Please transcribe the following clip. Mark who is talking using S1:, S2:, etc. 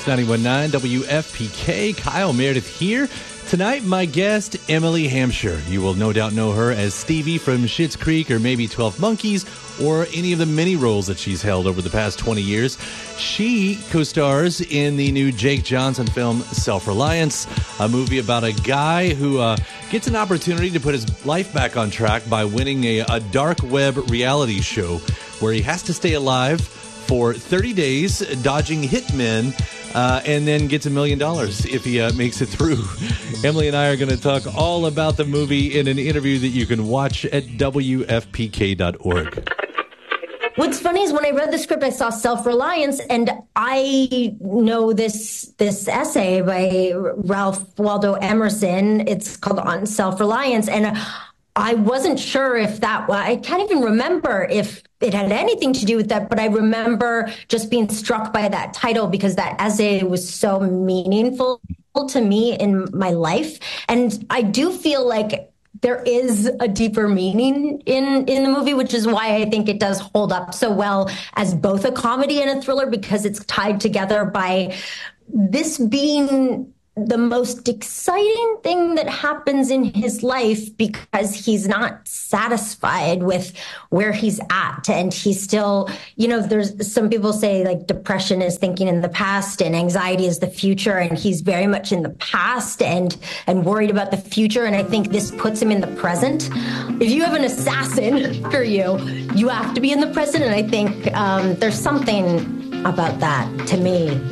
S1: It's 91.9 WFPK. Kyle Meredith here. Tonight, my guest, Emily Hampshire. You will no doubt know her as Stevie from Schitt's Creek or maybe 12 Monkeys or any of the many roles that she's held over the past 20 years. She co-stars in the new Jake Johnson film Self-Reliance, a movie about a guy who gets an opportunity to put his life back on track by winning a dark web reality show where he has to stay alive for 30 days, dodging hitmen, and then gets $1 million if he makes it through. Emily and I are going to talk all about the movie in an interview that you can watch at WFPK.org.
S2: What's funny is when I read the script, I saw Self-Reliance, and I know this essay by Ralph Waldo Emerson. It's called On Self-Reliance, and I wasn't sure if I can't even remember if it had anything to do with that, but I remember just being struck by that title because that essay was so meaningful to me in my life. And I do feel like there is a deeper meaning in the movie, which is why I think it does hold up so well as both a comedy and a thriller, because it's tied together by this being the most exciting thing that happens in his life because he's not satisfied with where he's at. And he's still, there's some people say like depression is thinking in the past and anxiety is the future. And he's very much in the past and worried about the future. And I think this puts him in the present. If you have an assassin for you, you have to be in the present. And I think there's something about that to me